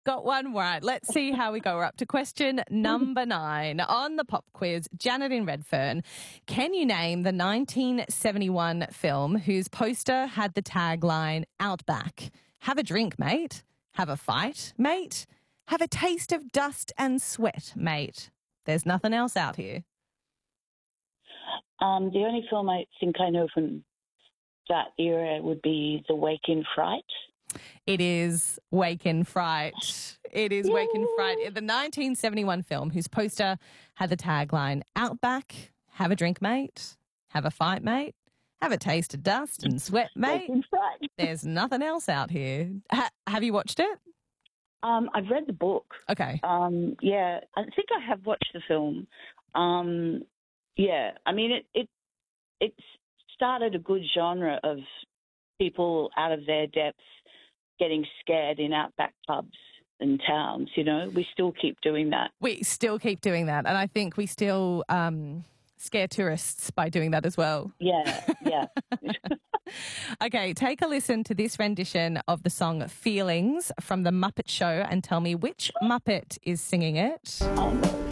Got one right. Let's see how we go. We're up to question number 9 on the pop quiz. Janet in Redfern, can you name the 1971 film whose poster had the tagline Outback? Have a drink, mate. Have a fight, mate. Have a taste of dust and sweat, mate. There's nothing else out here. The only film I think I know from that era would be The Wake in Fright. It is Wake in Fright. It is Wake in Fright. The 1971 film whose poster had the tagline Outback, have a drink, mate. Have a fight, mate. Have a taste of dust and sweat, mate. Wake in Fright. There's nothing else out here. Have you watched it? I've read the book. Okay. Yeah, I think I have watched the film. Yeah, I mean, it started a good genre of people out of their depth getting scared in outback pubs and towns, you know. We still keep doing that. We still keep doing that. And I think we still scare tourists by doing that as well. Yeah. Okay, take a listen to this rendition of the song Feelings from The Muppet Show and tell me which Muppet is singing it.